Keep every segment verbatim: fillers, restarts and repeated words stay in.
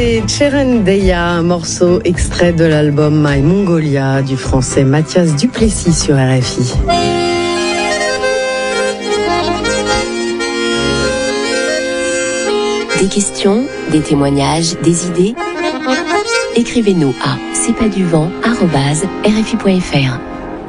C'était Cherendeya, un morceau extrait de l'album My Mongolia du français Mathias Duplessis sur R F I. Des questions, des témoignages, des idées. Écrivez-nous à c'est pas du vent arobase r f i point f r.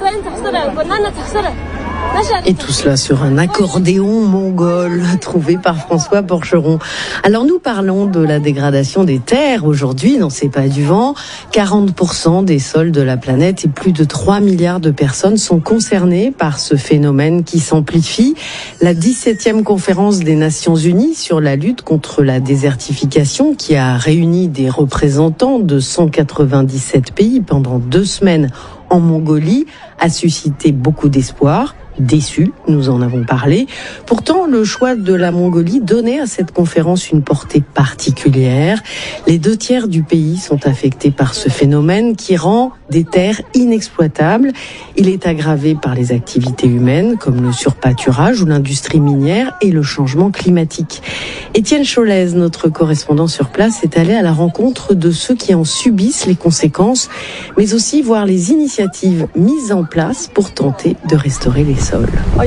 Et tout cela sur un accordéon mongol trouvé par François Porcheron. Alors nous parlons de la dégradation des terres aujourd'hui dans C'est pas du vent. quarante pour cent des sols de la planète et plus de trois milliards de personnes sont concernées par ce phénomène qui s'amplifie. La dix-septième conférence des Nations Unies sur la lutte contre la désertification, qui a réuni des représentants de cent quatre-vingt-dix-sept pays pendant deux semaines en Mongolie, a suscité beaucoup d'espoir. Déçus, nous en avons parlé. Pourtant, le choix de la Mongolie donnait à cette conférence une portée particulière. Les deux tiers du pays sont affectés par ce phénomène qui rend des terres inexploitables. Il est aggravé par les activités humaines comme le surpâturage ou l'industrie minière et le changement climatique. Étienne Cholez, notre correspondant sur place, est allé à la rencontre de ceux qui en subissent les conséquences, mais aussi voir les initiatives mises en place pour tenter de restaurer les sols.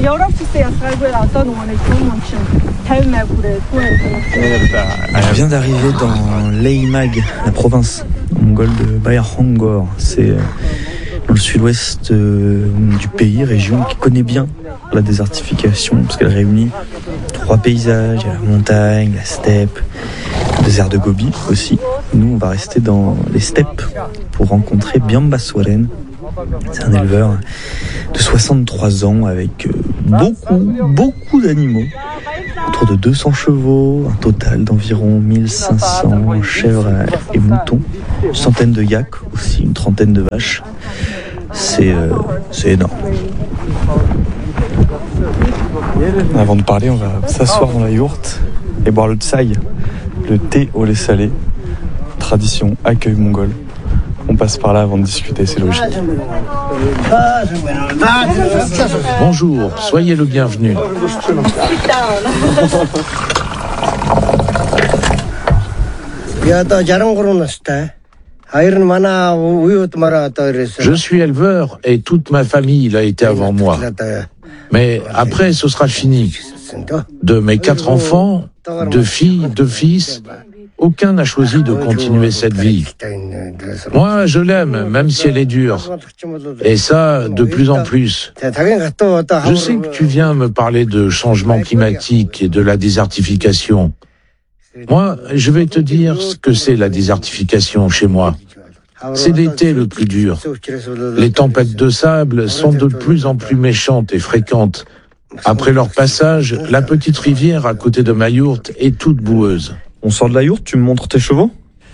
Je viens d'arriver dans Leimag, la province mongole de Bayarhongor. C'est dans le sud-ouest du pays, région qui connaît bien la désertification, parce qu'elle réunit trois paysages, la montagne, la steppe, le désert de Gobi aussi. Nous, on va rester dans les steppes pour rencontrer Byamba Soren. C'est un éleveur de soixante-trois ans avec beaucoup, beaucoup d'animaux. Autour de deux cents chevaux, un total d'environ mille cinq cents chèvres et moutons, une centaine de yaks aussi, une trentaine de vaches. C'est, euh, c'est énorme. Avant de parler, on va s'asseoir dans la yourte et boire le tsai, le thé au lait salé, tradition accueil mongol. On passe par là avant de discuter, c'est logique. Bonjour, soyez le bienvenu. Je suis éleveur et toute ma famille l'a été avant moi. Mais après, ce sera fini. De mes quatre enfants, deux filles, deux fils, aucun n'a choisi de continuer cette vie. Moi, je l'aime, même si elle est dure. Et ça, de plus en plus. Je sais que tu viens me parler de changement climatique et de la désertification. Moi, je vais te dire ce que c'est la désertification chez moi. C'est l'été le plus dur. Les tempêtes de sable sont de plus en plus méchantes et fréquentes. Après leur passage, la petite rivière à côté de ma yourte est toute boueuse. On sort de la yourte, tu me montres tes chevaux ?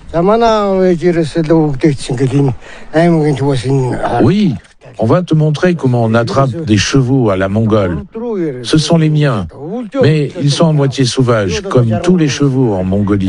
Oui, on va te montrer comment on attrape des chevaux à la mongole. Ce sont les miens, mais ils sont à moitié sauvages, comme tous les chevaux en Mongolie.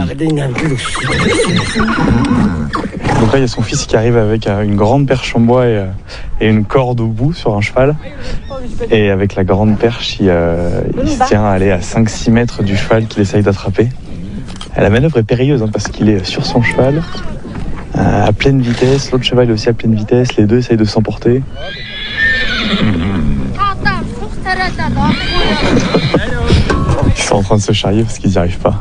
Donc là, il y a son fils qui arrive avec une grande perche en bois et, et une corde au bout sur un cheval. Et avec la grande perche, il, euh, il se tient à aller à cinq six mètres du cheval qu'il essaye d'attraper. La manœuvre est périlleuse hein, parce qu'il est sur son cheval, euh, à pleine vitesse. L'autre cheval est aussi à pleine vitesse. Les deux essayent de s'emporter. Ils sont en train de se charrier parce qu'ils n'y arrivent pas.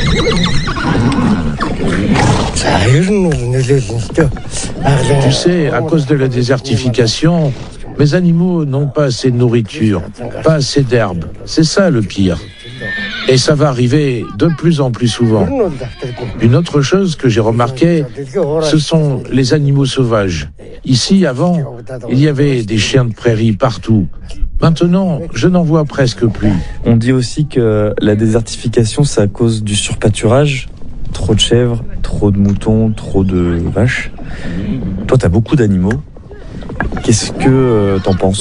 Tu sais, à cause de la désertification, mes animaux n'ont pas assez de nourriture, pas assez d'herbe. C'est ça le pire. Et ça va arriver de plus en plus souvent. Une autre chose que j'ai remarqué, ce sont les animaux sauvages. Ici, avant, il y avait des chiens de prairie partout. Maintenant, je n'en vois presque plus. On dit aussi que la désertification, c'est à cause du surpâturage. Trop de chèvres, trop de moutons, trop de vaches. Toi, t'as beaucoup d'animaux. Qu'est-ce que euh, t'en penses ?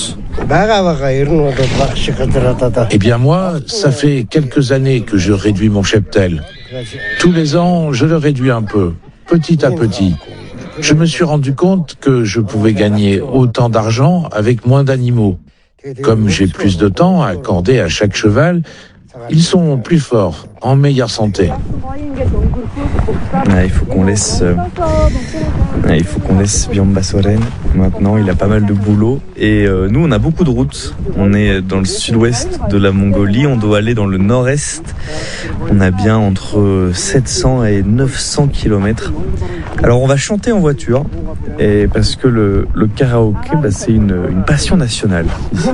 Eh bien moi, ça fait quelques années que je réduis mon cheptel. Tous les ans, je le réduis un peu, petit à petit. Je me suis rendu compte que je pouvais gagner autant d'argent avec moins d'animaux. Comme j'ai plus de temps à accorder à chaque cheval, ils sont plus forts, en meilleure santé. Ah, il faut qu'on laisse, euh, ah, il faut qu'on laisse Biamba Soren. Maintenant, il a pas mal de boulot. Et euh, nous, on a beaucoup de routes. On est dans le sud-ouest de la Mongolie. On doit aller dans le nord-est. On a bien entre sept cents et neuf cents kilomètres. Alors, on va chanter en voiture. Et parce que le, le karaoké, bah, c'est une, une passion nationale ici.